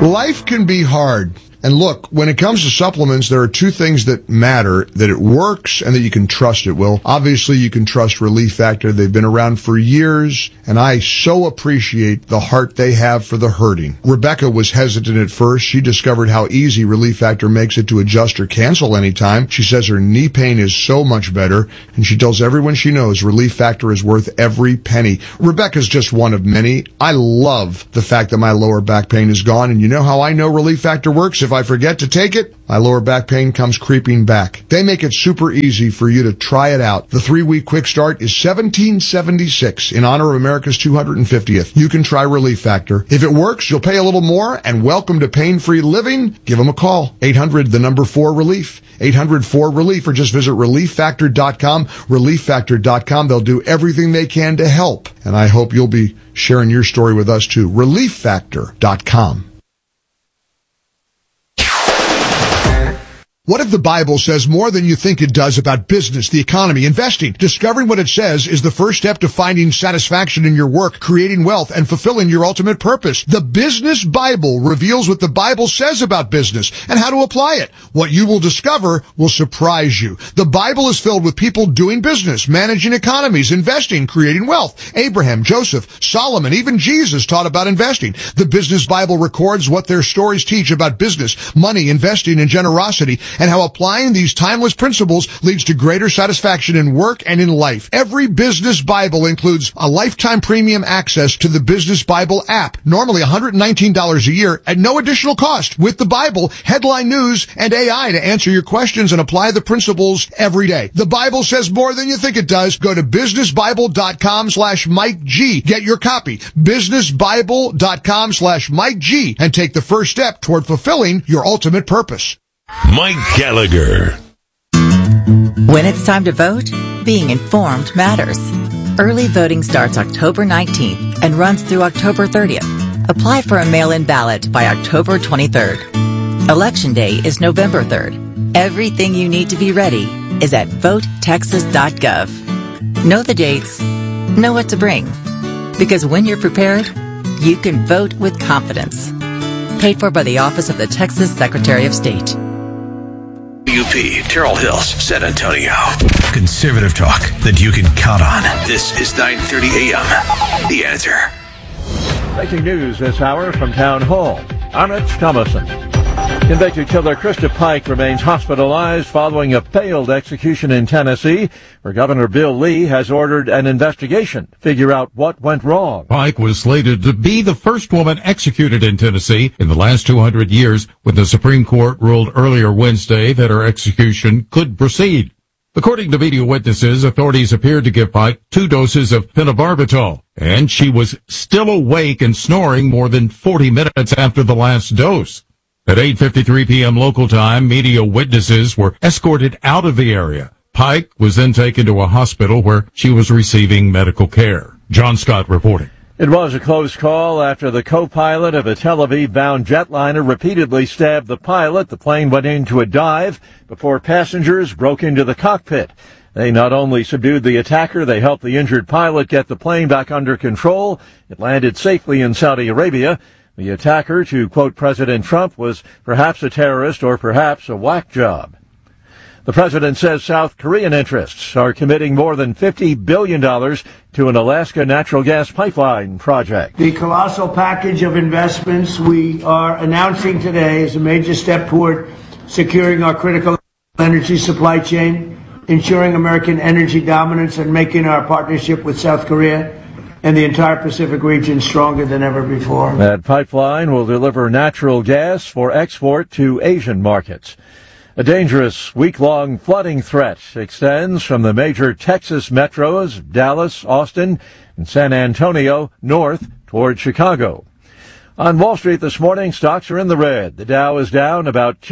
Life can be hard. And look, when it comes to supplements, there are two things that matter, that it works and that you can trust it. Well, obviously you can trust Relief Factor. They've been around for years, and I so appreciate the heart they have for the hurting. Rebecca was hesitant at first. She discovered how easy Relief Factor makes it to adjust or cancel anytime. She says her knee pain is so much better, and she tells everyone she knows Relief Factor is worth every penny. Rebecca's just one of many. I love the fact that my lower back pain is gone, and you know how I know Relief Factor works? If I forget to take it, my lower back pain comes creeping back. They make it super easy for you to try it out. The 3-week quick start is $17.76 in honor of America's 250th. You can try Relief Factor. If it works, you'll pay a little more, and welcome to pain-free living. Give them a call. 800-4-RELIEF. 800-4-RELIEF, or just visit ReliefFactor.com. ReliefFactor.com. They'll do everything they can to help. And I hope you'll be sharing your story with us too. ReliefFactor.com. What if the Bible says more than you think it does about business, the economy, investing? Discovering what it says is the first step to finding satisfaction in your work, creating wealth, and fulfilling your ultimate purpose. The Business Bible reveals what the Bible says about business and how to apply it. What you will discover will surprise you. The Bible is filled with people doing business, managing economies, investing, creating wealth. Abraham, Joseph, Solomon, even Jesus taught about investing. The Business Bible records what their stories teach about business, money, investing, and generosity, and how applying these timeless principles leads to greater satisfaction in work and in life. Every Business Bible includes a lifetime premium access to the Business Bible app, normally $119 a year at no additional cost. With the Bible, headline news, and AI to answer your questions and apply the principles every day. The Bible says more than you think it does. Go to businessbible.com/Mike G. Get your copy. businessbible.com/Mike G. and take the first step toward fulfilling your ultimate purpose. Mike Gallagher. When it's time to vote, being informed matters. Early voting starts October 19th and runs through October 30th. Apply for a mail-in ballot by October 23rd. Election Day is November 3rd. Everything you need to be ready is at votetexas.gov. Know the dates, know what to bring. Because when you're prepared, you can vote with confidence. Paid for by the Office of the Texas Secretary of State. UP, Terrell Hills, San Antonio. Conservative talk that you can count on. This is 9:30 a.m. The Answer. Breaking news this hour from Town Hall. I'm Rich Thomason. Convicted killer Krista Pike remains hospitalized following a failed execution in Tennessee, where Governor Bill Lee has ordered an investigation to figure out what went wrong. Pike was slated to be the first woman executed in Tennessee in the last 200 years, when the Supreme Court ruled earlier Wednesday that her execution could proceed. According to video witnesses, authorities appeared to give Pike 2 doses of phenobarbital, and she was still awake and snoring more than 40 minutes after the last dose. At 8:53 p.m. local time, media witnesses were escorted out of the area. Pike was then taken to a hospital where she was receiving medical care. John Scott reporting. It was a close call after the co-pilot of a Tel Aviv-bound jetliner repeatedly stabbed the pilot. The plane went into a dive before passengers broke into the cockpit. They not only subdued the attacker, they helped the injured pilot get the plane back under control. It landed safely in Saudi Arabia. The attacker, to quote President Trump, was perhaps a terrorist or perhaps a whack job. The president says South Korean interests are committing more than $50 billion to an Alaska natural gas pipeline project. The colossal package of investments we are announcing today is a major step toward securing our critical energy supply chain, ensuring American energy dominance, and making our partnership with South Korea and the entire Pacific region stronger than ever before. That pipeline will deliver natural gas for export to Asian markets. A dangerous week-long flooding threat extends from the major Texas metros, Dallas, Austin, and San Antonio, north toward Chicago. On Wall Street this morning, stocks are in the red. The Dow is down about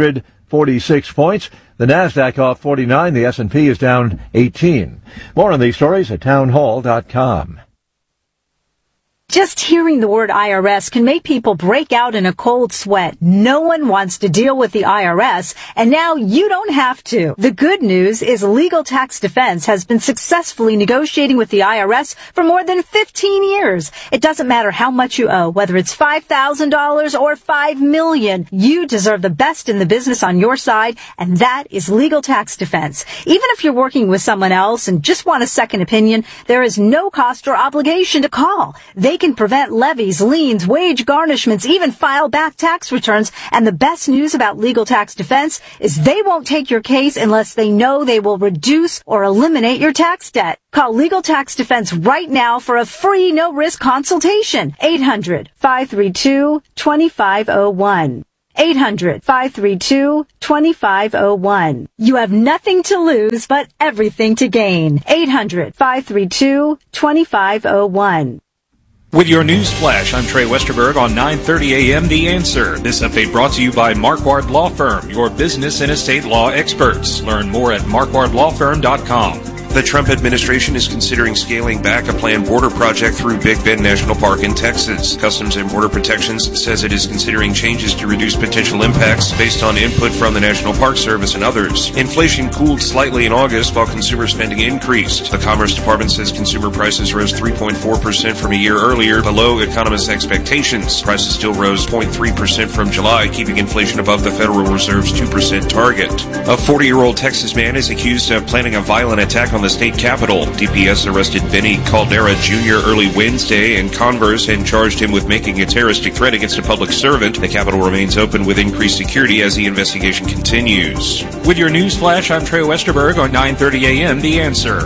246 points. The Nasdaq off 49. The S&P is down 18. More on these stories at townhall.com. Just hearing the word IRS can make people break out in a cold sweat. No one wants to deal with the IRS, and now you don't have to. The good news is Legal Tax Defense has been successfully negotiating with the IRS for more than 15 years. It doesn't matter how much you owe, whether it's $5,000 or $5 million. You deserve the best in the business on your side, and that is Legal Tax Defense. Even if you're working with someone else and just want a second opinion, there is no cost or obligation to call. They can prevent levies, liens, wage garnishments, even file back tax returns. And the best news about Legal Tax Defense is they won't take your case unless they know they will reduce or eliminate your tax debt. Call Legal Tax Defense right now for a free no-risk consultation. 800-532-2501. 800-532-2501. You have nothing to lose but everything to gain. 800-532-2501. With your news flash, I'm Trey Westerberg on 9:30 a.m. The Answer. This update brought to you by Marquardt Law Firm, your business and estate law experts. Learn more at marquardtlawfirm.com. The Trump administration is considering scaling back a planned border project through Big Bend National Park in Texas. Customs and Border Protections says it is considering changes to reduce potential impacts based on input from the National Park Service and others. Inflation cooled slightly in August while consumer spending increased. The Commerce Department says consumer prices rose 3.4% from a year earlier, below economists' expectations. Prices still rose 0.3% from July, keeping inflation above the Federal Reserve's 2% target. A 40-year-old Texas man is accused of planning a violent attack on the state capitol. DPS arrested Benny Caldera Jr. early Wednesday in Converse and charged him with making a terroristic threat against a public servant. The Capitol remains open with increased security as the investigation continues. With your news flash, I'm Trey Westerberg on 9:30 a.m. The Answer.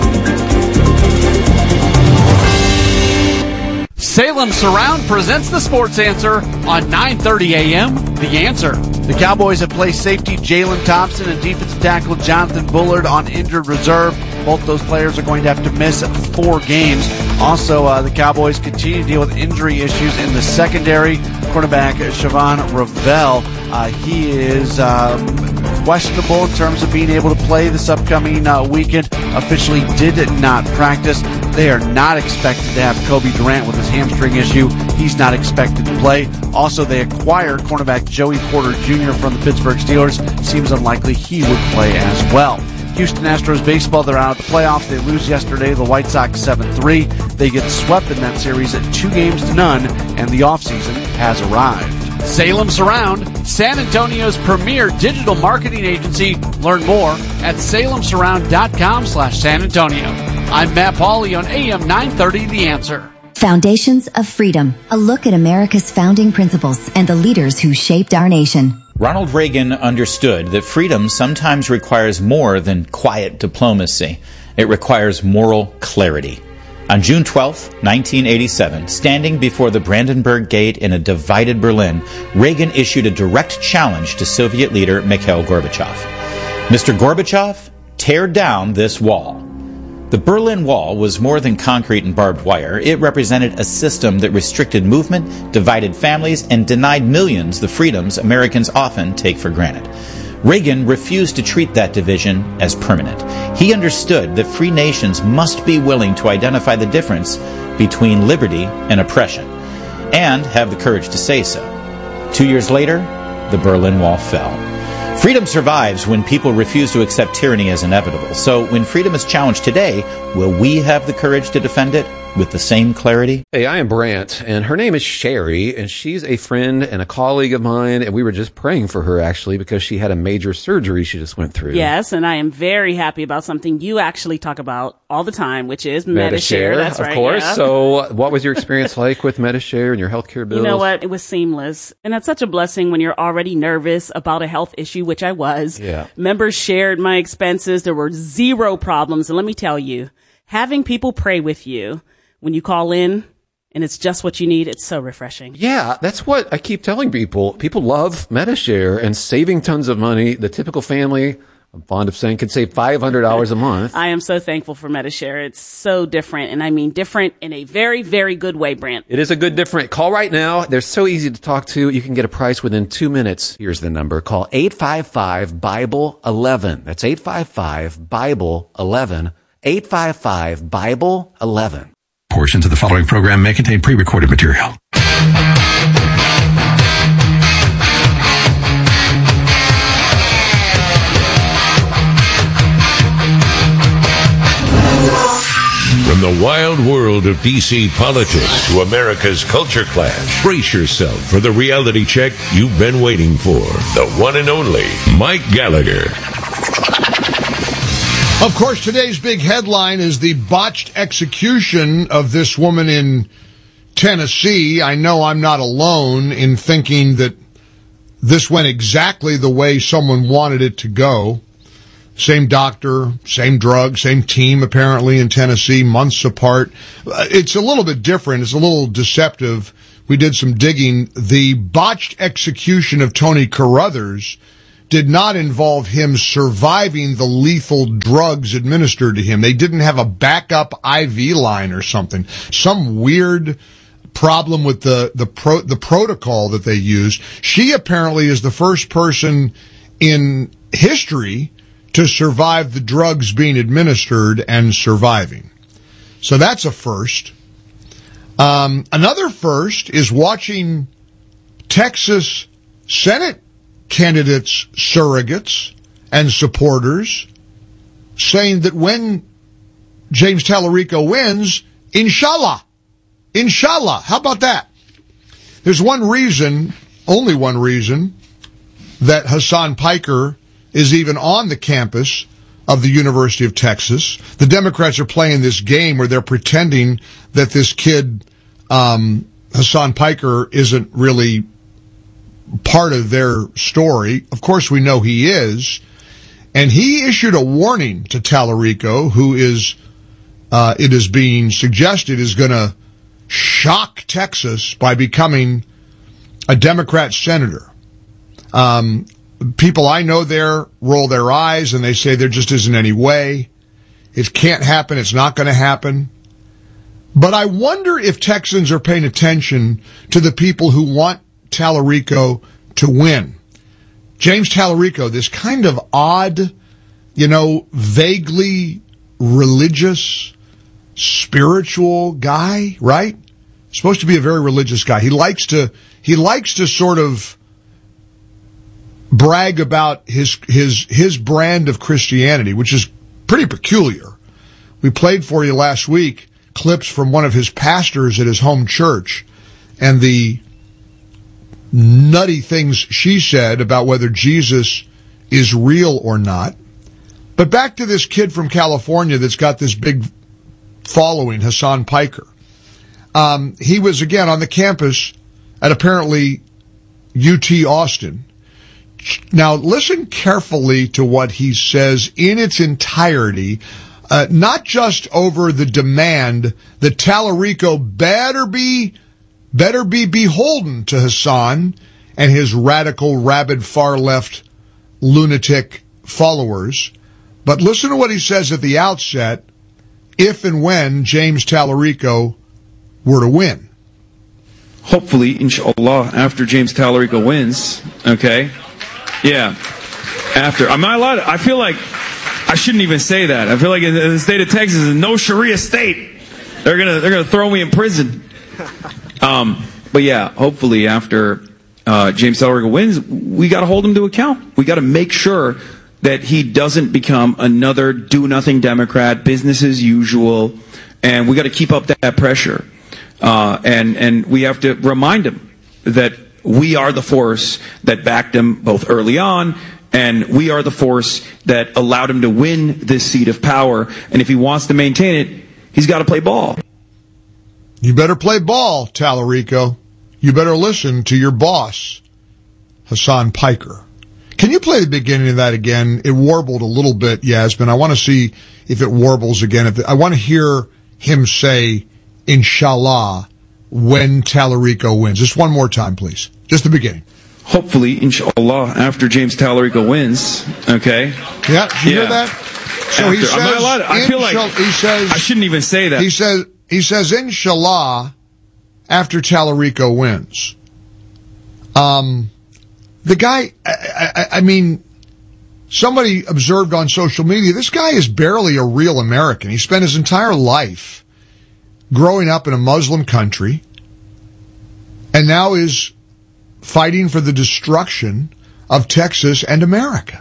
Salem Surround presents the Sports Answer on 9:30 a.m. The Answer. The Cowboys have placed safety Jalen Thompson and defensive tackle Jonathan Bullard on injured reserve. Both those players are going to have to miss 4 games. Also, the Cowboys continue to deal with injury issues in the secondary. Cornerback Siobhan Ravel, he is questionable in terms of being able to play this upcoming weekend. Officially did not practice. They are not expected to have Kobe Durant with his hamstring issue. He's not expected to play. Also, they acquired cornerback Joey Porter Jr. from the Pittsburgh Steelers. Seems unlikely he would play as well. Houston Astros baseball, they're out of the playoffs. They lose yesterday to the White Sox 7-3. They get swept in that series at 2-0, and the offseason has arrived. Salem Surround, San Antonio's premier digital marketing agency. Learn more at salemsurround.com/San Antonio. I'm Matt Pauley on AM 930 The Answer. Foundations of Freedom, a look at America's founding principles and the leaders who shaped our nation. Ronald Reagan understood that freedom sometimes requires more than quiet diplomacy. It requires moral clarity. On June 12, 1987, standing before the Brandenburg Gate in a divided Berlin, Reagan issued a direct challenge to Soviet leader Mikhail Gorbachev. Mr. Gorbachev, tear down this wall. The Berlin Wall was more than concrete and barbed wire. It represented a system that restricted movement, divided families, and denied millions the freedoms Americans often take for granted. Reagan refused to treat that division as permanent. He understood that free nations must be willing to identify the difference between liberty and oppression, and have the courage to say so. 2 years later, the Berlin Wall fell. Freedom survives when people refuse to accept tyranny as inevitable. So when freedom is challenged today, will we have the courage to defend it with the same clarity? Hey, I am Brant, and her name is Sherry, and she's a friend and a colleague of mine, and we were just praying for her, actually, because she had a major surgery she just went through. Yes, and I am very happy about something you actually talk about all the time, which is Medi-Share. That's right. Of course. Yeah. So what was your experience like with Medi-Share and your healthcare bills? You know what? It was seamless. And that's such a blessing when you're already nervous about a health issue, which I was. Yeah. Members shared my expenses. There were 0 problems. And let me tell you, having people pray with you when you call in and it's just what you need, it's so refreshing. Yeah, that's what I keep telling people. People love Medi-Share and saving tons of money. The typical family, I'm fond of saying, can save $500 a month. I am so thankful for Medi-Share. It's so different, and I mean different in a very, very good way, Brent. It is a good different. Call right now. They're so easy to talk to. You can get a price within 2 minutes. Here's the number. Call 855-BIBLE-11. That's 855-BIBLE-11. 855-BIBLE-11. Portions of the following program may contain pre-recorded material. From the wild world of D.C. politics to America's culture clash, brace yourself for the reality check you've been waiting for. The one and only Mike Gallagher. Of course, today's big headline is the botched execution of this woman in Tennessee. I know I'm not alone in thinking that this went exactly the way someone wanted it to go. Same doctor, same drug, same team apparently in Tennessee, months apart. It's a little bit different. It's a little deceptive. We did some digging. The botched execution of Tony Carruthers did not involve him surviving the lethal drugs administered to him. They didn't have a backup IV line or something. Some weird problem with the protocol that they used. She apparently is the first person in history to survive the drugs being administered and surviving. So that's a first. Another first is watching Texas Senate candidates, surrogates, and supporters saying that when James Tallarico wins, inshallah. Inshallah. How about that? There's one reason, only one reason, that Hassan Piker is even on the campus of the University of Texas. The Democrats are playing this game where they're pretending that this kid, Hassan Piker, isn't really part of their story. Of course, we know he is. And he issued a warning to Tallarico, who is, it is being suggested, is going to shock Texas by becoming a Democrat senator. People I know there roll their eyes and they say there just isn't any way. It can't happen. It's not going to happen. But I wonder if Texans are paying attention to the people who want Tallarico to win. James Tallarico, this kind of odd, vaguely religious, spiritual guy, right? Supposed to be a very religious guy. He likes to sort of brag about his brand of Christianity, which is pretty peculiar. We played for you last week clips from one of his pastors at his home church and the nutty things she said about whether Jesus is real or not. But back to this kid from California that's got this big following, Hassan Piker. He was, again, on the campus at apparently UT Austin. Now, listen carefully to what he says in its entirety, not just over the demand that Tallarico better be beholden to Hassan and his radical, rabid, far-left, lunatic followers. But listen to what he says at the outset, if and when James Tallarico were to win. Hopefully, inshallah, after James Tallarico wins, okay? Yeah. After. Am I allowed? I feel like I shouldn't even say that. I feel like in the state of Texas is no Sharia state. They're gonna throw me in prison. But yeah, hopefully after James Tallarico wins, we got to hold him to account. We got to make sure that he doesn't become another do-nothing Democrat, business as usual, and we got to keep up that pressure. And we have to remind him that we are the force that backed him both early on, and we are the force that allowed him to win this seat of power. And if he wants to maintain it, he's got to play ball. You better play ball, Tallarico. You better listen to your boss, Hassan Piker. Can you play the beginning of that again? It warbled a little bit, Yasmin. I want to see if it warbles again. I want to hear him say, inshallah, when Tallarico wins. Just one more time, please. Just the beginning. Hopefully, inshallah, after James Tallarico wins, okay? Yeah, did you hear that? So he says, am I allowed? I feel like he says, I shouldn't even say that. He says, inshallah, after Tallarico wins. The guy, I mean, somebody observed on social media, this guy is barely a real American. He spent his entire life growing up in a Muslim country and now is fighting for the destruction of Texas and America.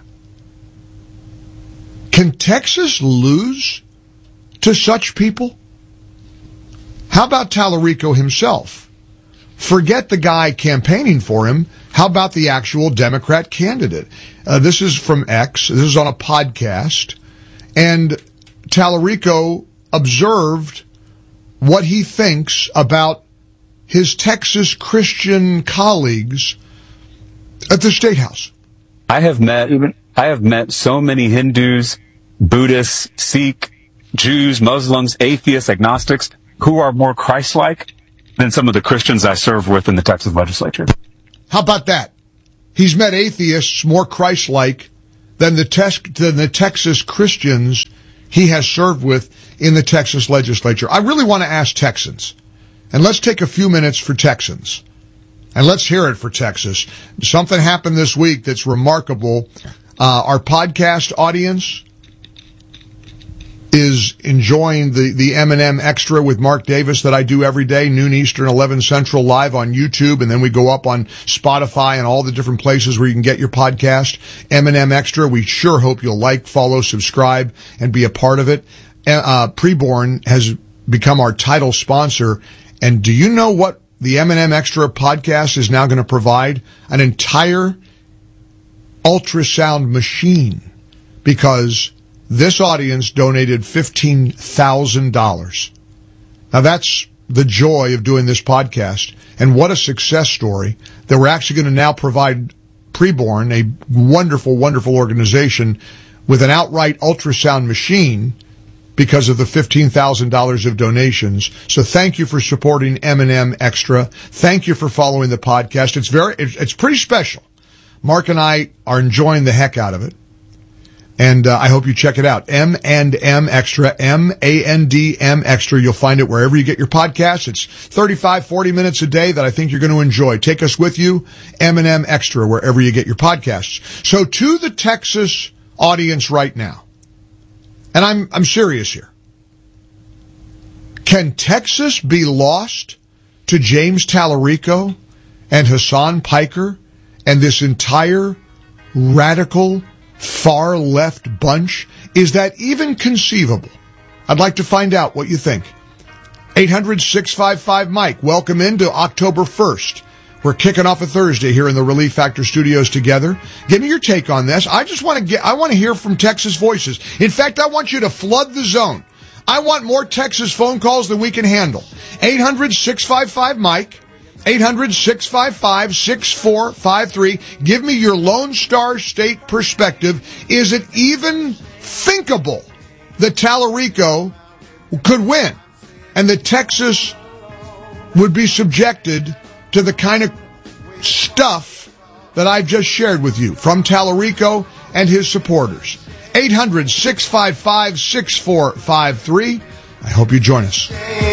Can Texas lose to such people? How about Tallarico himself? Forget the guy campaigning for him. How about the actual Democrat candidate? This is from X. This is on a podcast. And Tallarico observed what he thinks about his Texas Christian colleagues at the State House. I have met so many Hindus, Buddhists, Sikh, Jews, Muslims, atheists, agnostics who are more Christ-like than some of the Christians I serve with in the Texas legislature. How about that? He's met atheists more Christ-like than the Texas Christians he has served with in the Texas legislature. I really want to ask Texans, and let's take a few minutes for Texans, and let's hear it for Texas. Something happened this week that's remarkable. Our podcast audience is enjoying the M&M Extra with Mark Davis that I do every day, noon Eastern, 11 Central, live on YouTube, and then we go up on Spotify and all the different places where you can get your podcast. M&M Extra, we sure hope you'll like, follow, subscribe, and be a part of it. Preborn has become our title sponsor, and do you know what the M&M Extra podcast is now going to provide? An entire ultrasound machine, because this audience donated $15,000. Now that's the joy of doing this podcast, and what a success story that we're actually going to now provide Preborn, a wonderful, wonderful organization, with an outright ultrasound machine because of the $15,000 of donations. So thank you for supporting M&M Extra. Thank you for following the podcast. It's pretty special. Mark and I are enjoying the heck out of it. And I hope you check it out. M&M Extra, M-A-N-D-M Extra. You'll find it wherever you get your podcasts. It's 35, 40 minutes a day that I think you're going to enjoy. Take us with you, M&M Extra, wherever you get your podcasts. So to the Texas audience right now, and I'm serious here, can Texas be lost to James Tallarico and Hassan Piker and this entire radical far left bunch? Is that even conceivable? I'd like to find out what you think. 800-655-MIKE. Welcome into October 1st. We're kicking off a Thursday here in the Relief Factor studios together. Give me your take on this. I want to hear from Texas voices. In fact, I want you to flood the zone. I want more Texas phone calls than we can handle. 800-655-MIKE. 800-655-6453. Give me your Lone Star State perspective. Is it even thinkable that Tallarico could win and that Texas would be subjected to the kind of stuff that I've just shared with you from Tallarico and his supporters? 800-655-6453. I hope you join us.